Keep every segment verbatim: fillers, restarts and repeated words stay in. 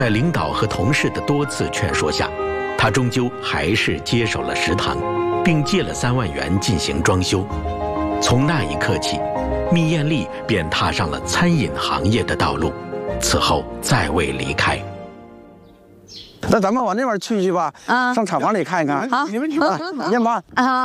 在领导和同事的多次劝说下，他终究还是接手了食堂，并借了三万元进行装修。从那一刻起，密艳丽便踏上了餐饮行业的道路，此后再未离开。 那咱们往那边去去吧，啊，上厂房里看一看。 好， 你们去吧，你先忙啊。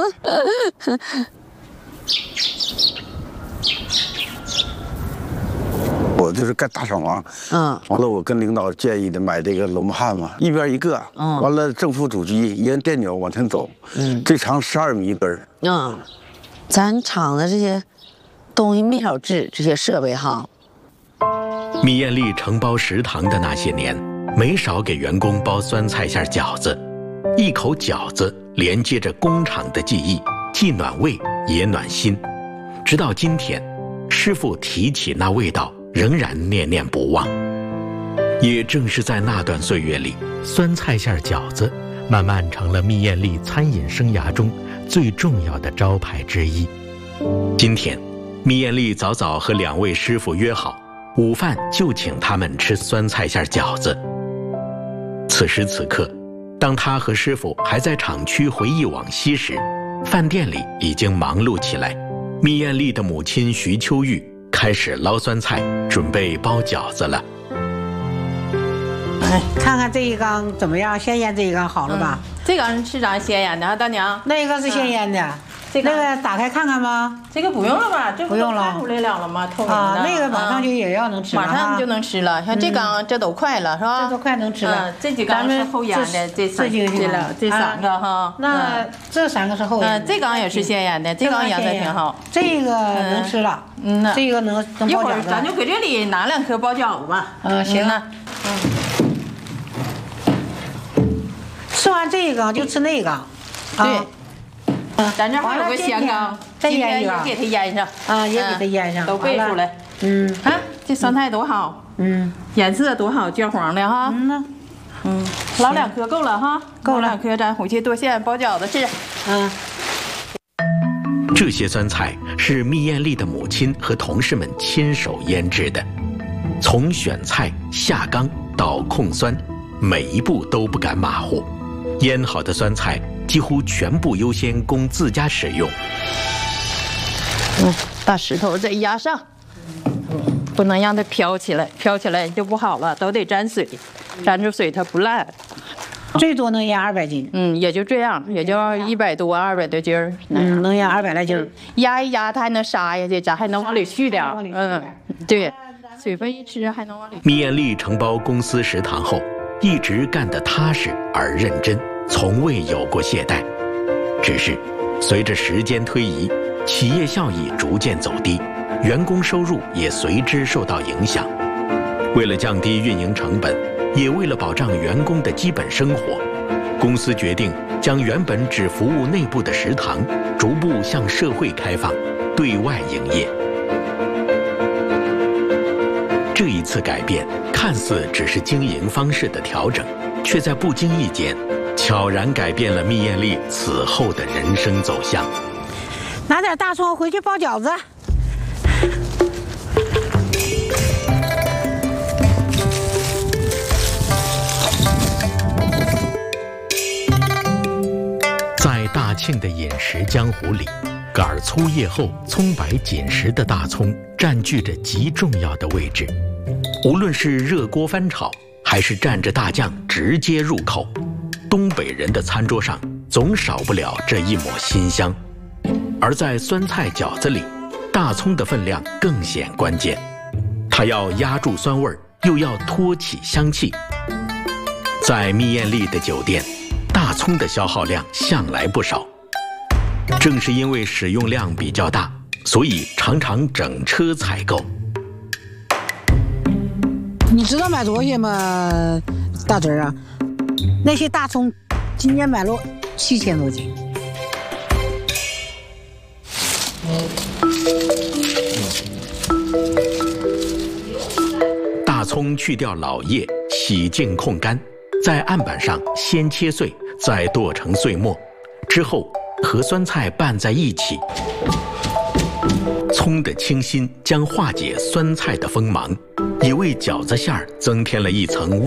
我就是盖大厂房，嗯，完了我跟领导建议的买这个龙汉嘛，一边一个，嗯，完了正负主机一按电钮往前走，嗯，最长十二米一根儿， 嗯，咱厂的这些东西没少治，这些设备哈。 密艳丽承包食堂的那些年，没少给员工包酸菜馅饺子，一口饺子连接着工厂的记忆，既暖胃也暖心。直到今天，师傅提起那味道，仍然念念不忘。也正是在那段岁月里，酸菜馅饺子慢慢成了密艳丽餐饮生涯中最重要的招牌之一。今天，密艳丽早早和两位师傅约好，午饭就请他们吃酸菜馅饺子。此时此刻，当他和师傅还在厂区回忆往昔时，饭店里已经忙碌起来。密艳丽的母亲徐秋玉开始捞酸菜，准备包饺子了。 哎，看看这一缸怎么样？鲜艳这一缸好了吧？ 嗯、这缸是长鲜艳的啊，大娘。 那个是鲜艳的，嗯、这个那个打开看看吗？ 这个不用了吧？这不用了， 看出来了了吗？透明的。 啊，那个马上就也要能吃了， 马上就能吃了。像这缸这都快了，是吧？ 这都快能吃了。 这几缸是后腌的，这三这两这三个哈。 那这三个是后腌。 嗯，这缸也是鲜腌的，这缸腌的挺好。 这个能吃了，嗯呐，这个能能一会儿咱就搁这里拿两颗包饺子吧。 嗯，行啊。嗯。吃完这一缸就吃那一缸。 对。咱这还有个咸缸， 再腌一个，也给它腌上啊，也给它腌上， 都备出来。嗯，看这酸菜多好，嗯，颜色多好，焦黄的哈。嗯呐，嗯，捞两颗够了哈， 够了两颗，咱回去剁馅包饺子吃。嗯， 这些酸菜是密艳丽的母亲和同事们亲手腌制的，从选菜、下缸到控酸，每一步都不敢马虎。腌好的酸菜几乎全部优先供自家使用。 嗯，把石头再压上，不能让它飘起来，飘起来就不好了，都得沾水，沾着水它不烂。 最多能压二百斤。 嗯，也就这样，也就一百多、二百多斤儿。 嗯，能压二百来斤儿。 压一压，它还能杀下去，咱还能往里续点。嗯，对，水分一吃还能往里。 密艳丽承包公司食堂后，一直干得踏实而认真，从未有过懈怠。只是随着时间推移，企业效益逐渐走低，员工收入也随之受到影响。为了降低运营成本，也为了保障员工的基本生活，公司决定将原本只服务内部的食堂逐步向社会开放，对外营业。这一次改变看似只是经营方式的调整，却在不经意间悄然改变了密艳丽此后的人生走向。 拿点大葱回去包饺子。 在大庆的饮食江湖里，杆儿粗叶厚、葱白紧实的大葱占据着极重要的位置。无论是热锅翻炒，还是蘸着大酱直接入口，东北人的餐桌上总少不了这一抹辛香。而在酸菜饺子里，大葱的分量更显关键，它要压住酸味，又要托起香气。在密艳丽的酒店，大葱的消耗量向来不少。正是因为使用量比较大，所以常常整车采购。 你知道买多少钱吗，大侄儿啊？那些大葱，今年买了七千多斤。 大葱去掉老叶，洗净控干，在案板上先切碎，再剁成碎末，之后和酸菜拌在一起。葱的清新将化解酸菜的锋芒，也为饺子馅儿增添了一层